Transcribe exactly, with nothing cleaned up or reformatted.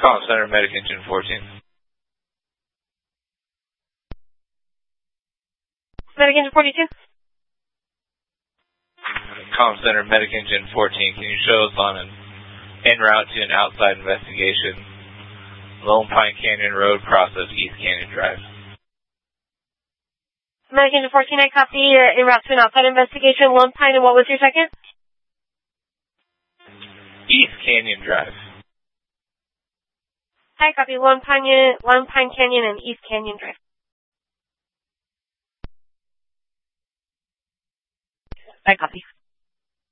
Call Center, Medic Engine fourteen. Medic Engine forty-two. Comm Center, Medic Engine fourteen. Can you show us on an en route to an outside investigation? Lone Pine Canyon Road, process East Canyon Drive. Medic Engine fourteen, I copy. Uh, en route to an outside investigation. Lone Pine, and what was your second? East Canyon Drive. I copy. Lone Pine, Lone Pine Canyon and East Canyon Drive. I copy.